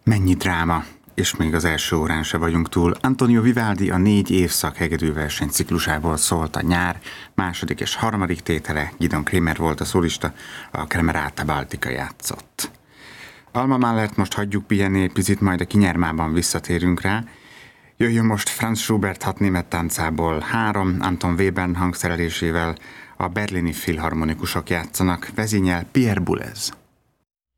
Mennyi dráma, és még az első órán se vagyunk túl. Antonio Vivaldi a 4 évszak hegedűverseny ciklusából szólt a nyár, második és harmadik tétele, Gidon Kremer volt a szólista, a Kremerata Baltica játszott. Alma Mahlert most hagyjuk pihenni egy picit, majd a kinyermában visszatérünk rá. Jöjjön most Franz Schubert 6 német táncából 3, Anton Webern hangszerelésével, a berlini filharmonikusok játszanak, vezényel Pierre Boulez.